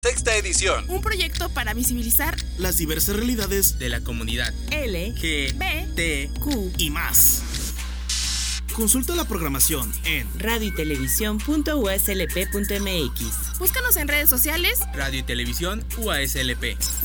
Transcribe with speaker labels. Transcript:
Speaker 1: Sexta edición.
Speaker 2: Un proyecto para visibilizar
Speaker 3: las diversas realidades
Speaker 4: de la comunidad
Speaker 2: L,
Speaker 4: G,
Speaker 2: B,
Speaker 4: T,
Speaker 2: Q
Speaker 3: y más. Consulta la programación en
Speaker 5: radioytelevisión.uslp.mx.
Speaker 2: Búscanos en redes sociales
Speaker 4: Radio y Televisión UASLP.